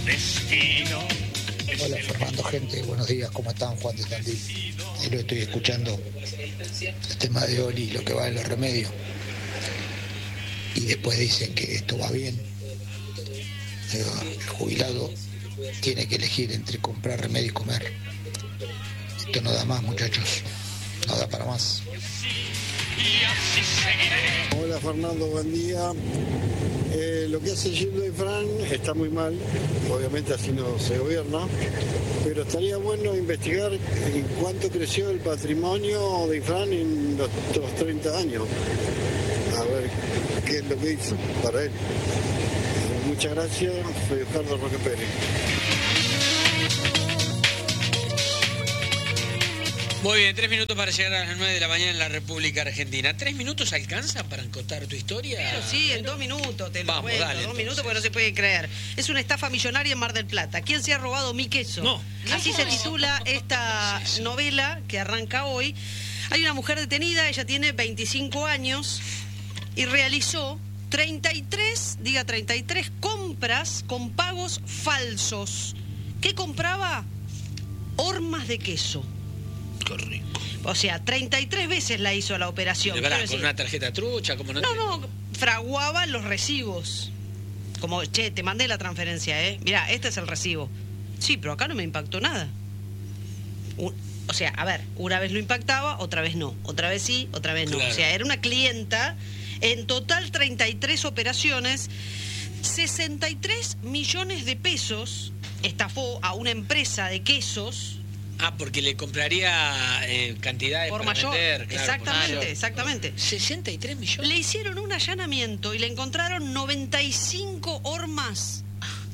destino. Hola Fernando, gente, buenos días, ¿cómo están? Juan de Tandil. Ahí lo estoy escuchando, el tema de Oli, lo que va en los remedios. Y después dicen que esto va bien. El jubilado tiene que elegir entre comprar remedio y comer. Esto no da más, muchachos, no da para más. Hola Fernando, buen día. Lo que hace Gildo y Fran está muy mal, obviamente así no se gobierna, pero estaría bueno investigar en cuánto creció el patrimonio de Fran en los 30 años. A ver qué es lo que hizo para él. Muchas gracias, soy Ricardo Roque Pérez. Muy bien, 3 minutos para llegar a las 9 de la mañana en la República Argentina. ¿3 minutos alcanzan para contar tu historia? Pero sí, en 2 minutos te lo Vamos, cuento. dale, 2 minutos porque no se puede creer. Es una estafa millonaria en Mar del Plata. ¿Quién se ha robado mi queso? No. Así se titula esta novela que arranca hoy. Hay una mujer detenida, ella tiene 25 años y realizó 33 compras con pagos falsos. ¿Qué compraba? Hormas de queso. Qué rico. O sea, 33 veces la hizo la operación. ¿Con una tarjeta trucha? ¿Cómo no? No, fraguaba los recibos. Como, che, te mandé la transferencia, ¿eh? Mirá, este es el recibo. Sí, pero acá no me impactó nada. O sea, a ver, una vez lo impactaba, otra vez no. Otra vez sí, otra vez no. Claro. O sea, era una clienta. En total, 33 operaciones, 63 millones de pesos estafó a una empresa de quesos. Ah, porque le compraría cantidades Por para mayor. vender. Claro, Exactamente, exactamente. 63 millones. Le hicieron un allanamiento y le encontraron 95 hormas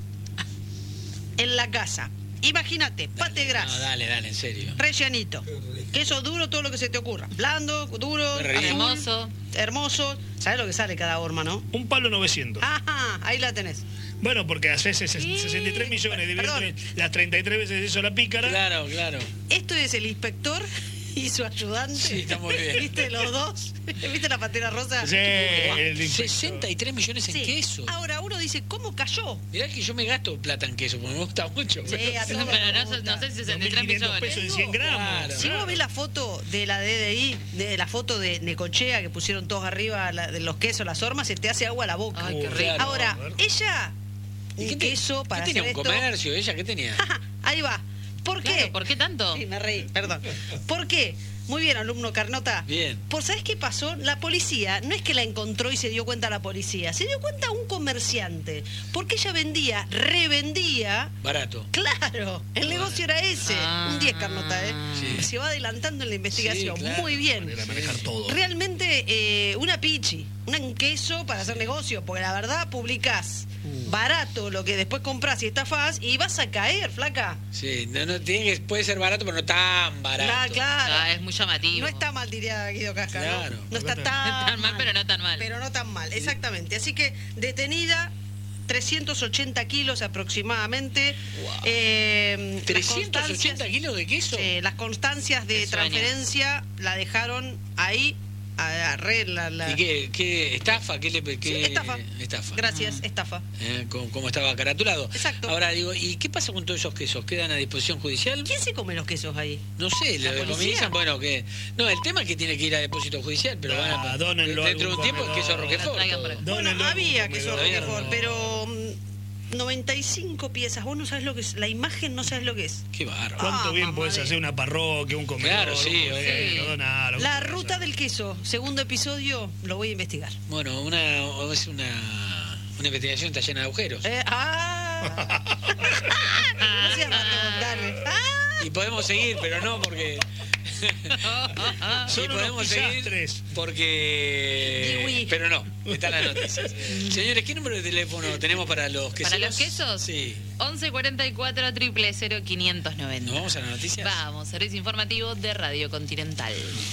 en la casa. Imagínate, pate gras. No, dale, en serio. Rellenito. Queso duro, todo lo que se te ocurra. Blando, duro, hermoso. Hermoso. ¿Sabes lo que sale cada horma, no? Un palo 900. Ajá, ahí la tenés. Bueno, porque hace 63 millones, dividido las 33 veces hizo la pícara. Claro. Esto es el inspector y su ayudante. Sí, está muy bien. ¿Viste los dos? ¿Viste la pantera rosa? Sí, el 63 millones en Sí. queso. Ahora uno dice, ¿cómo cayó? Mirá que yo me gasto plata en queso, porque me gusta mucho. Sí, a todos Pero nos no gusta. sé si 63 millones. pesos en 100 gramos. Claro. Si vos ves la foto de la DDI, de la foto de Necochea que pusieron todos arriba de los quesos, las hormas, se te hace agua a la boca. Ay, qué rico. Claro. Ahora, ella, ¿Y un qué queso para ¿qué tenía hacer un esto. comercio? ¿Ella qué tenía? Ahí va. ¿Por qué? Claro, ¿por qué tanto? Sí, me reí, perdón. ¿Por qué? Muy bien, alumno Carnota. Bien. ¿Sabés qué pasó? La policía, no es que la encontró y se dio cuenta la policía, se dio cuenta un comerciante, porque ella revendía. Barato. Claro, el negocio era ese. Un 10, Carnota, ¿eh? Sí. Se va adelantando en la investigación. Sí, claro. Muy bien. Para manejar todo. Realmente, una pichi, un queso para hacer negocio, porque la verdad publicás barato lo que después compras y estafás y vas a caer, flaca. Sí, puede ser barato, pero no tan barato. Claro. Ah, es muy llamativo. No está mal, diría Guido Casca, Claro. ¿no? No está Tan mal, pero no tan mal. Pero no tan mal, exactamente. Así que detenida, 380 kilos aproximadamente. Wow. 380 kilos de queso. las constancias de Qué sueño. transferencia la dejaron ahí. ¿Y qué estafa? Sí, estafa. Estafa. Gracias, estafa. Como estaba caratulado. Exacto. Ahora digo, ¿y qué pasa con todos esos quesos? ¿Quedan a disposición judicial? ¿Quién se come los quesos ahí? No sé, ¿La lo policía? comienzan, bueno, que... No, el tema es que tiene que ir a depósito judicial, pero dónenlo a dentro de un algún tiempo es queso comedor. Roquefort. Traigan para todo. acá. Bueno, había queso Todavía Roquefort, no. pero 95 piezas. Vos no sabés lo que es. La imagen no sabés lo que es. Qué bárbaro. ¿Cuánto bien mamá podés de- hacer una parroquia, un comedor? Claro, sí, no, nada, lo que La quieras ruta hacer. del queso, segundo episodio, lo voy a investigar. Bueno, es una investigación está llena de agujeros. No seas dale. Y podemos seguir, pero no porque... Sí, Son podemos unos seguir pillastres. porque... Diwi. Pero no, están las noticias. Señores, ¿qué número de teléfono tenemos para los quesos? ¿Para los quesos? Sí. 11 44 000 590. ¿Nos vamos a las noticias? Vamos, servicio informativo de Radio Continental.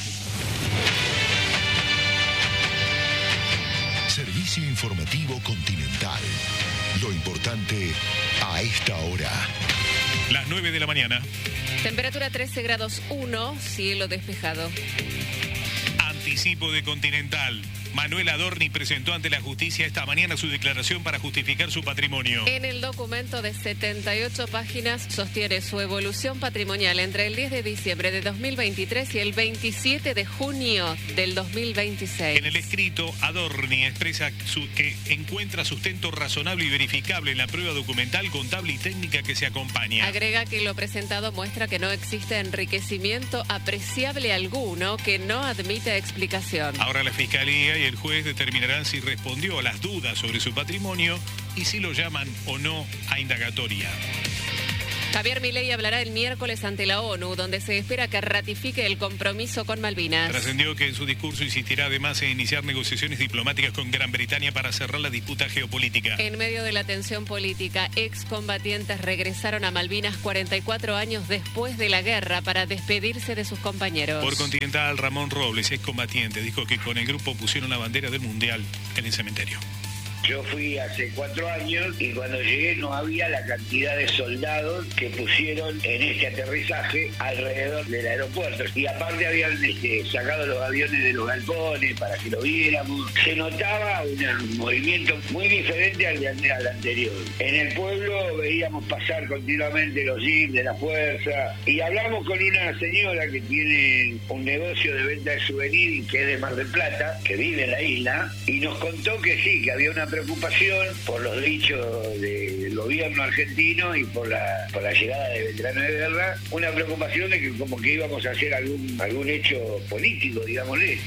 Servicio informativo Continental. Lo importante a esta hora. Las 9 de la mañana. Temperatura 13 grados 1, cielo despejado. Anticipo de Continental. Manuel Adorni presentó ante la justicia esta mañana su declaración para justificar su patrimonio. En el documento de 78 páginas sostiene su evolución patrimonial entre el 10 de diciembre de 2023 y el 27 de junio del 2026. En el escrito, Adorni expresa que encuentra sustento razonable y verificable en la prueba documental, contable y técnica que se acompaña. Agrega que lo presentado muestra que no existe enriquecimiento apreciable alguno que no admite explicación. Ahora la Fiscalía y el juez determinarán si respondió a las dudas sobre su patrimonio y si lo llaman o no a indagatoria. Javier Milei hablará el miércoles ante la ONU, donde se espera que ratifique el compromiso con Malvinas. Trascendió que en su discurso insistirá además en iniciar negociaciones diplomáticas con Gran Bretaña para cerrar la disputa geopolítica. En medio de la tensión política, excombatientes regresaron a Malvinas 44 años después de la guerra para despedirse de sus compañeros. Por Continental, Ramón Robles, excombatiente, dijo que con el grupo pusieron la bandera del Mundial en el cementerio. Yo fui hace 4 años y cuando llegué no había la cantidad de soldados que pusieron en este aterrizaje alrededor del aeropuerto. Y aparte habían sacado los aviones de los galpones para que lo viéramos. Se notaba un movimiento muy diferente al anterior. En el pueblo veíamos pasar continuamente los jeeps de la fuerza y hablamos con una señora que tiene un negocio de venta de souvenirs que es de Mar del Plata, que vive en la isla, y nos contó que sí, que había una preocupación por los dichos del gobierno argentino y por la llegada de veteranos de guerra, una preocupación de que como que íbamos a hacer algún hecho político, digámosle.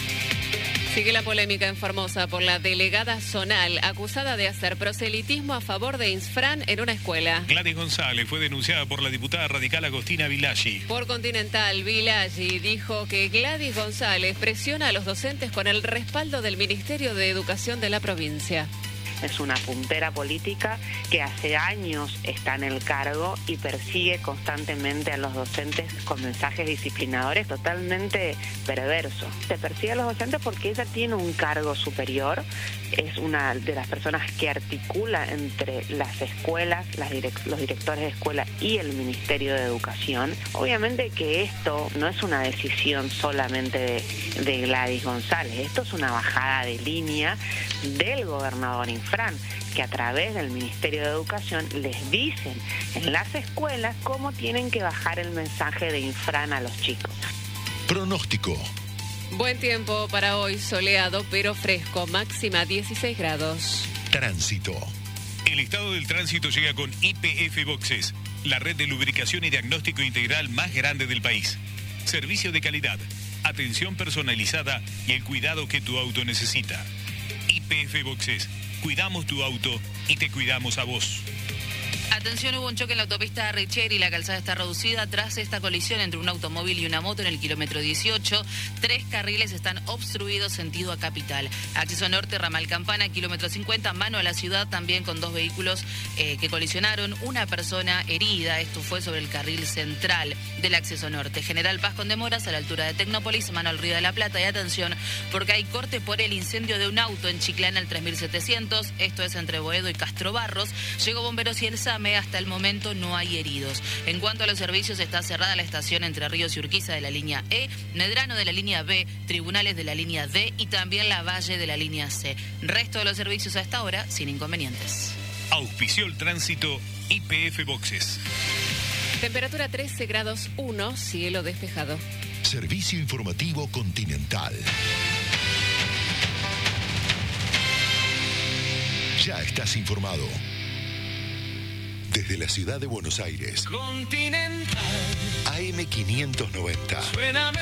Sigue la polémica en Formosa por la delegada zonal acusada de hacer proselitismo a favor de Insfran en una escuela. Gladys González fue denunciada por la diputada radical Agostina Villaggi. Por Continental, Villaggi dijo que Gladys González presiona a los docentes con el respaldo del Ministerio de Educación de la provincia. Es una puntera política que hace años está en el cargo y persigue constantemente a los docentes con mensajes disciplinadores totalmente perversos. Se persigue a los docentes porque ella tiene un cargo superior, es una de las personas que articula entre las escuelas, los directores de escuela y el Ministerio de Educación. Obviamente que esto no es una decisión solamente de Gladys González, esto es una bajada de línea del gobernador Insfran, que a través del Ministerio de Educación les dicen en las escuelas cómo tienen que bajar el mensaje de Insfran a los chicos. Pronóstico. Buen tiempo para hoy, soleado pero fresco, máxima 16 grados. Tránsito. El estado del tránsito llega con YPF Boxes, la red de lubricación y diagnóstico integral más grande del país. Servicio de calidad, atención personalizada y el cuidado que tu auto necesita. YPF Boxes, cuidamos tu auto y te cuidamos a vos. Atención, hubo un choque en la autopista Richeri, la calzada está reducida tras esta colisión entre un automóvil y una moto en el kilómetro 18. 3 carriles están obstruidos sentido a Capital. Acceso norte, ramal Campana, kilómetro 50, mano a la ciudad, también con 2 vehículos que colisionaron. Una persona herida, esto fue sobre el carril central del acceso norte. General Paz con demoras a la altura de Tecnópolis, mano al Río de la Plata. Y atención, porque hay corte por el incendio de un auto en Chiclana al 3700, esto es entre Boedo y Castro Barros. Llegó bomberos y el SAME. Hasta el momento no hay heridos. En cuanto a los servicios, está cerrada la estación Entre Ríos y Urquiza de la línea E, Medrano de la línea B, Tribunales de la línea D y también La Valle de la línea C. Resto de los servicios a esta hora sin inconvenientes. Auspició el tránsito YPF Boxes. Temperatura 13 grados 1, cielo despejado. Servicio informativo Continental. Ya estás informado. Desde la ciudad de Buenos Aires, Continental. AM590. Suena